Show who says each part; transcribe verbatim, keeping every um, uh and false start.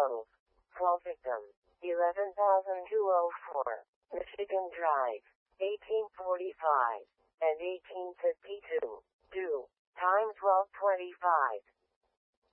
Speaker 1: twelve. Call victim. eleven thousand two hundred four. Michigan Drive. eighteen forty-five and eighteen fifty-two. Do. Time twelve twenty-five.